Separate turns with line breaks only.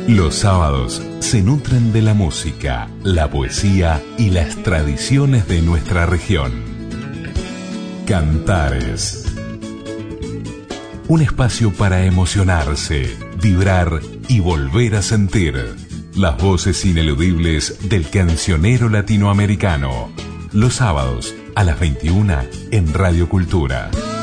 Los sábados se nutren de la música, la poesía y las tradiciones de nuestra región. Cantares. Un espacio para emocionarse, vibrar y volver a sentir. Las voces ineludibles del cancionero latinoamericano. Los sábados a las 21 en Radio Cultura.